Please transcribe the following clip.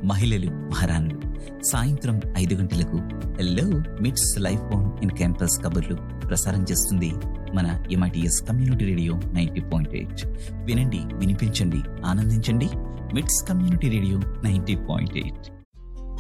మహిళలు మహారాణులు. సాయంత్రం 5 గంటలకు హలో మిట్స్ లైఫ్ ఆన్ ఇన్ క్యాంపస్ కబుర్లు ప్రసారం చేస్తుంది మన MITS కమ్యూనిటీ రేడియో 90.8. వినండి, వినిపించండి, ఆనందించండి. మిట్స్ కమ్యూనిటీ రేడియో 90.8.